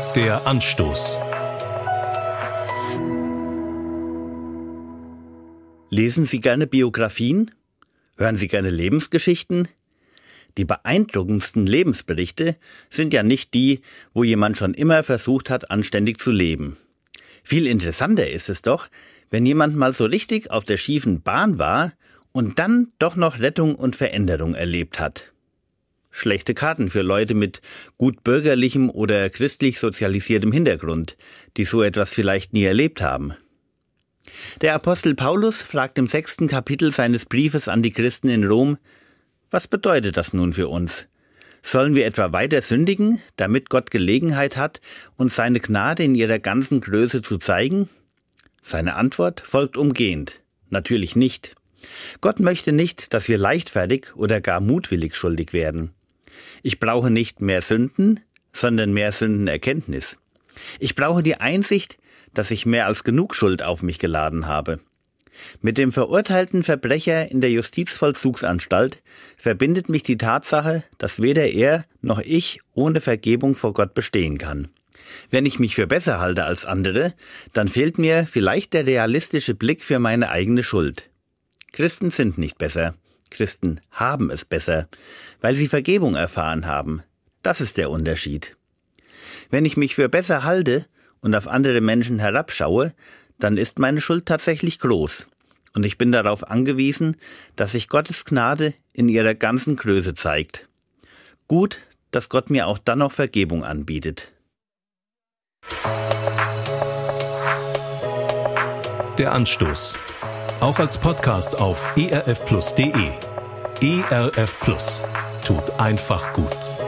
Der Anstoß. Lesen Sie gerne Biografien? Hören Sie gerne Lebensgeschichten? Die beeindruckendsten Lebensberichte sind ja nicht die, wo jemand schon immer versucht hat, anständig zu leben. Viel interessanter ist es doch, wenn jemand mal so richtig auf der schiefen Bahn war und dann doch noch Rettung und Veränderung erlebt hat. Schlechte Karten für Leute mit gut bürgerlichem oder christlich sozialisiertem Hintergrund, die so etwas vielleicht nie erlebt haben. Der Apostel Paulus fragt im 6. Kapitel seines Briefes an die Christen in Rom: Was bedeutet das nun für uns? Sollen wir etwa weiter sündigen, damit Gott Gelegenheit hat, uns seine Gnade in ihrer ganzen Größe zu zeigen? Seine Antwort folgt umgehend: Natürlich nicht. Gott möchte nicht, dass wir leichtfertig oder gar mutwillig schuldig werden. Ich brauche nicht mehr Sünden, sondern mehr Sündenerkenntnis. Ich brauche die Einsicht, dass ich mehr als genug Schuld auf mich geladen habe. Mit dem verurteilten Verbrecher in der Justizvollzugsanstalt verbindet mich die Tatsache, dass weder er noch ich ohne Vergebung vor Gott bestehen kann. Wenn ich mich für besser halte als andere, dann fehlt mir vielleicht der realistische Blick für meine eigene Schuld. Christen sind nicht besser. Christen haben es besser, weil sie Vergebung erfahren haben. Das ist der Unterschied. Wenn ich mich für besser halte und auf andere Menschen herabschaue, dann ist meine Schuld tatsächlich groß. Und ich bin darauf angewiesen, dass sich Gottes Gnade in ihrer ganzen Größe zeigt. Gut, dass Gott mir auch dann noch Vergebung anbietet. Der Anstoß. Auch als Podcast auf erfplus.de. ERF Plus. Tut einfach gut.